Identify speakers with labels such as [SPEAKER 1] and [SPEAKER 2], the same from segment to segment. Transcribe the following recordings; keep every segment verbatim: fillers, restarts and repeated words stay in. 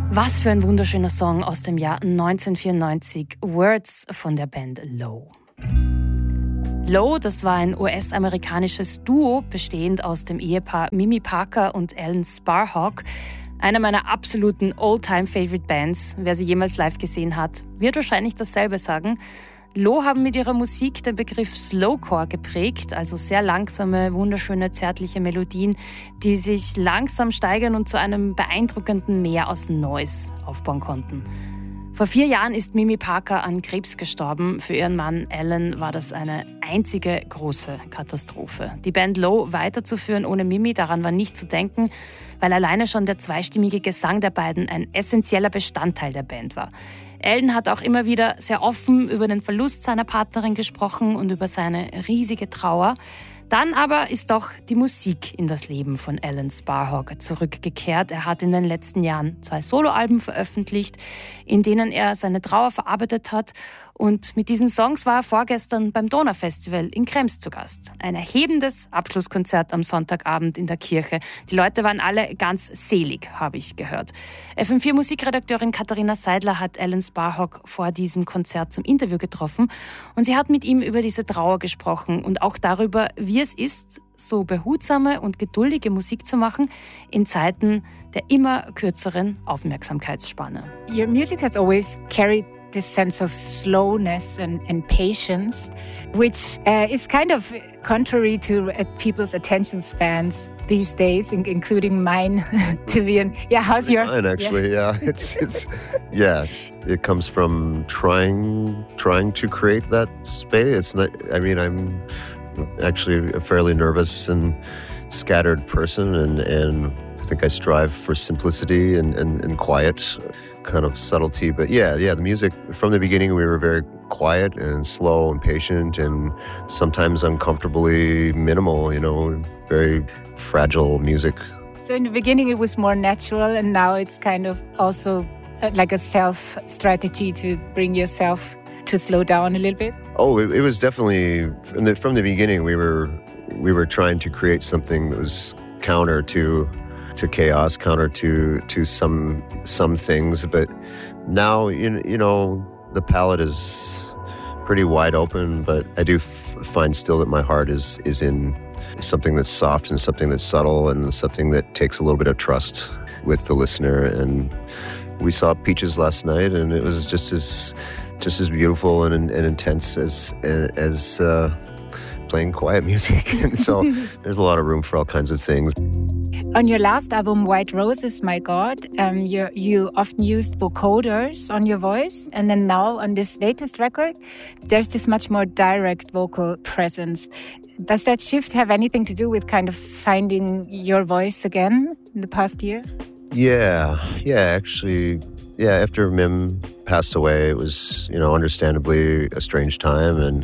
[SPEAKER 1] Was für ein wunderschöner Song aus dem Jahr neunzehnhundertvierundneunzig, Words von der Band Low. Low, das war ein U S-amerikanisches Duo, bestehend aus dem Ehepaar Mimi Parker und Alan Sparhawk. Eine meiner absoluten All-Time-Favorite-Bands. Wer sie jemals live gesehen hat, wird wahrscheinlich dasselbe sagen. Low haben mit ihrer Musik den Begriff Slowcore geprägt, also sehr langsame, wunderschöne, zärtliche Melodien, die sich langsam steigern und zu einem beeindruckenden Meer aus Noise aufbauen konnten. Vor vier Jahren ist Mimi Parker an Krebs gestorben. Für ihren Mann Alan war das eine einzige große Katastrophe. Die Band Low weiterzuführen ohne Mimi, daran war nicht zu denken, weil alleine schon der zweistimmige Gesang der beiden ein essentieller Bestandteil der Band war. Alan hat auch immer wieder sehr offen über den Verlust seiner Partnerin gesprochen und über seine riesige Trauer. Dann aber ist doch die Musik in das Leben von Alan Sparhawk zurückgekehrt. Er hat in den letzten Jahren zwei Soloalben veröffentlicht, in denen er seine Trauer verarbeitet hat. Und mit diesen Songs war er vorgestern beim Donaufestival in Krems zu Gast. Ein erhebendes Abschlusskonzert am Sonntagabend in der Kirche. Die Leute waren alle ganz selig, habe ich gehört. F M vier Musikredakteurin Katharina Seidler hat Alan Sparhawk vor diesem Konzert zum Interview getroffen. Und sie hat mit ihm über diese Trauer gesprochen und auch darüber, wie es ist, so behutsame und geduldige Musik zu machen in Zeiten der immer kürzeren Aufmerksamkeitsspanne.
[SPEAKER 2] Your music has always carried this sense of slowness and, and patience, which uh, is kind of contrary to uh, people's attention spans these days, in, including mine. To be in, yeah, how's your?
[SPEAKER 3] Mine actually, yeah, yeah. it's it's yeah. It comes from trying trying to create that space. It's not. I mean, I'm actually a fairly nervous and scattered person, and and I think I strive for simplicity and and, and quiet. Kind of subtlety, but yeah, yeah, the music, from the beginning we were very quiet and slow and patient and sometimes uncomfortably minimal, you know, very fragile music.
[SPEAKER 2] So in the beginning it was more natural, and now it's kind of also like a self strategy to bring yourself to slow down a little bit?
[SPEAKER 3] Oh, it, it was definitely, from the, from the beginning we were we were trying to create something that was counter to to chaos, counter to to some some things, but now you, you know the palette is pretty wide open, but I do f- find still that my heart is is in something that's soft and something that's subtle and something that takes a little bit of trust with the listener. And we saw Peaches last night, and it was just as just as beautiful and, and intense as as uh, playing quiet music. And so there's a lot of room for all kinds of things.
[SPEAKER 2] On your last album, White Roses, My God, um, you you often used vocoders on your voice. And then now on this latest record, there's this much more direct vocal presence. Does that shift have anything to do with kind of finding your voice again in the past years?
[SPEAKER 3] Yeah, yeah, actually, yeah, after Mim passed away, it was, you know, understandably a strange time, and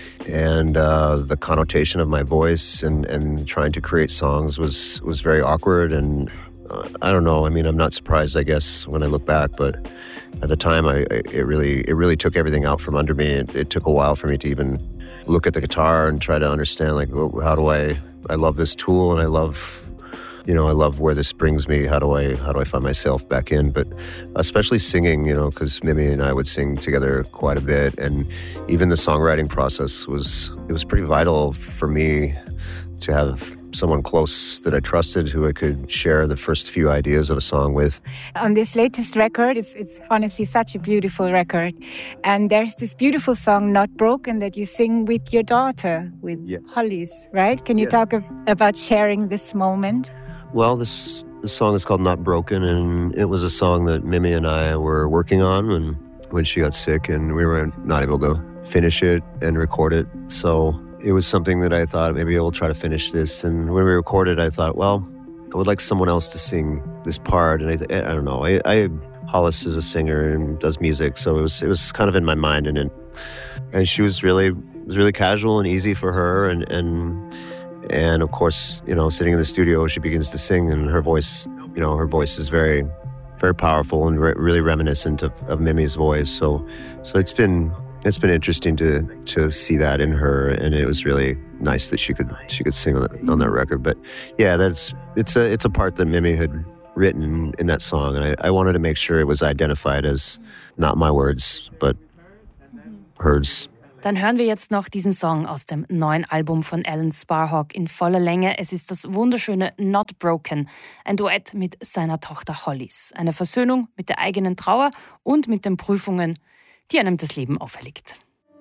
[SPEAKER 3] and uh, the connotation of my voice and, and trying to create songs was, was very awkward. And uh, I don't know, I mean, I'm not surprised, I guess, when I look back, but at the time, I, I it really it really took everything out from under me. It, it took a while for me to even look at the guitar and try to understand, like, how do I, I love this tool, and I love, you know, I love where this brings me. How do I, how do I find myself back in? But especially singing, you know, because Mimi and I would sing together quite a bit, and even the songwriting process was, it was pretty vital for me to have someone close that I trusted, who I could share the first few ideas of a song with.
[SPEAKER 2] On this latest record, it's, it's honestly such a beautiful record. And there's this beautiful song, Not Broken, that you sing with your daughter, with yeah. Hollis, right? Can you yeah. talk about sharing this moment?
[SPEAKER 3] Well, this, this song is called Not Broken, and it was a song that Mimi and I were working on when, when she got sick, and we were not able to finish it and record it. So it was something that I thought, maybe I'll try to finish this. And when we recorded, I thought, well, I would like someone else to sing this part. And I, th- I don't know, I, I Hollis is a singer and does music, so it was it was kind of in my mind, and it, and she was really it was really casual and easy for her, and and. And of course, you know, sitting in the studio, she begins to sing, and her voice, you know, her voice is very, very powerful and re- really reminiscent of, of Mimi's voice. So, so it's been it's been interesting to to see that in her, and it was really nice that she could she could sing on, the, on that record. But yeah, that's it's a it's a part that Mimi had written in that song, and I, I wanted to make sure it was identified as not my words, but hers.
[SPEAKER 1] Dann hören wir jetzt noch diesen Song aus dem neuen Album von Alan Sparhawk in voller Länge. Es ist das wunderschöne Not Broken, ein Duett mit seiner Tochter Hollis. Eine Versöhnung mit der eigenen Trauer und mit den Prüfungen, die einem das Leben auferlegt.